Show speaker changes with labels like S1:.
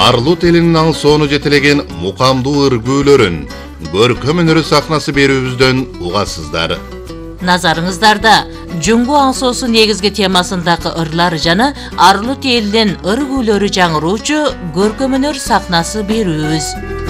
S1: Arlut elinin аңсоону жетелеген мукамдуу ыргүүлөрүн, көркөм өнөрү сахнасы берүүбүздөн угасыздар.
S2: Назарыңыздарда Жүңгү аңсоосу негизги темасындагы ырлар жана Arlut элинин ыргүүлөрү жаңыруучу көркөм өнөр сахнасы берүүбүз.